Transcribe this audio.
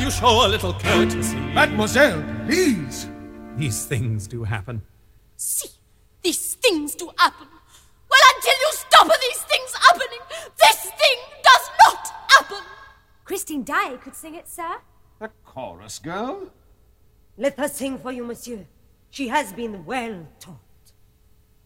you show a little courtesy? Mademoiselle, please. These things do happen. See, these things do happen. Well, until you stop these things happening, this thing does not happen. Christine Daae could sing it, sir. A chorus girl? Let her sing for you, monsieur. She has been well taught.